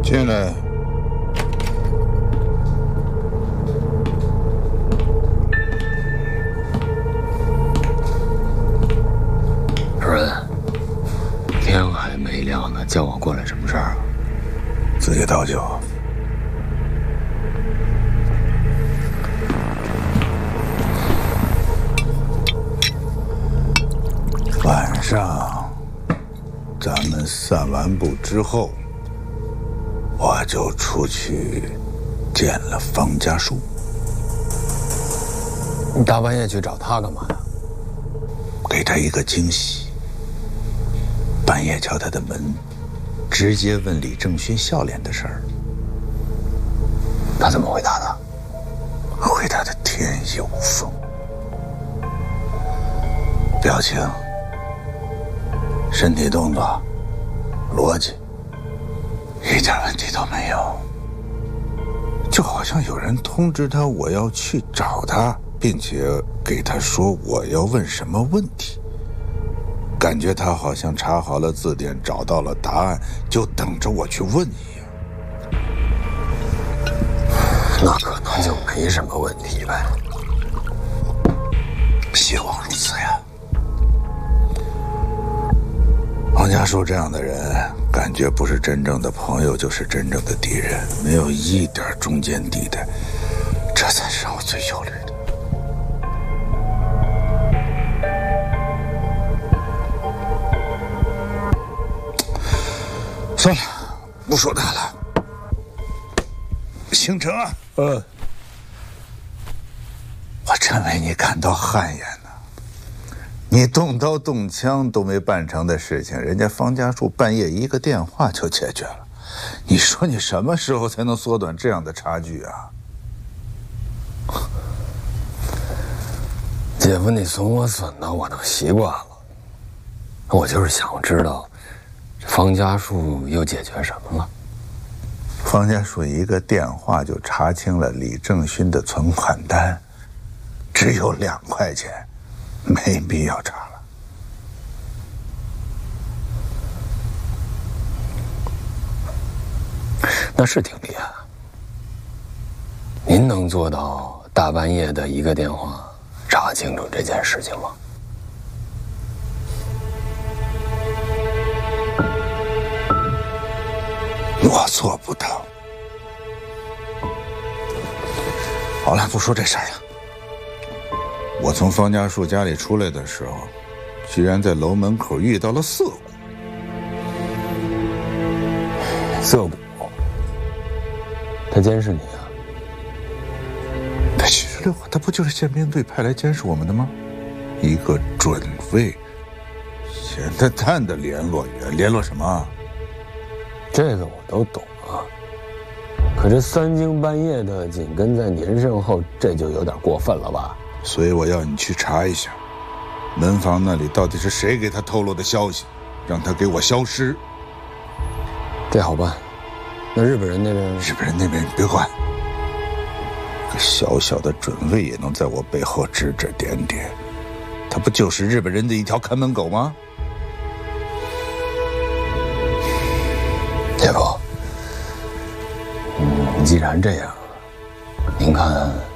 进来。 主任，天还没亮呢，叫我过来什么事儿啊？ 自己倒酒。晚上，咱们散完步之后，我就出去见了方家树。 你大半夜去找他干嘛呀？ 给他一个惊喜。半夜敲他的门，直接问李正勋笑脸的事儿。 他怎么回答的？ 回答的天衣无缝，表情、身体动作、逻辑，一点问题都没有。就好像有人通知他我要去找他，并且给他说我要问什么问题。感觉他好像查好了字典，找到了答案，就等着我去问一样。 那可能就没什么问题呗。 希望如此呀。王家树这样的人，感觉不是真正的朋友，就是真正的敌人，没有一点中间地带，这才是让我最忧虑的。算了，不说他了。星辰啊，我真为你感到汗颜呢。你动刀动枪都没办成的事情，人家方家树半夜一个电话就解决了。你说你什么时候才能缩短这样的差距啊？ 姐夫，你损我损的我都习惯了。我就是想知道，这方家树又解决什么了？ 方家树一个电话就查清了李正勋的存款单，只有2块钱，没必要查了。 那是挺厉害。您能做到大半夜的一个电话查清楚这件事情吗？ 我做不到。好了，不说这事儿了。我从方家树家里出来的时候，居然在楼门口遇到了涩谷。 涩谷，他监视你啊？ 他76号，他不就是宪兵队派来监视我们的吗？一个准尉，闲得蛋的联络员，联络什么？ 这个我都懂啊，可这3更半夜的紧跟在您身后，这就有点过分了吧？ 所以我要你去查一下，门房那里到底是谁给他透露的消息，让他给我消失。 这好办。那日本人那边你别管。个小小的准尉也能在我背后指指点点，他不就是日本人的一条看门狗吗？ 姐夫，既然这样，您看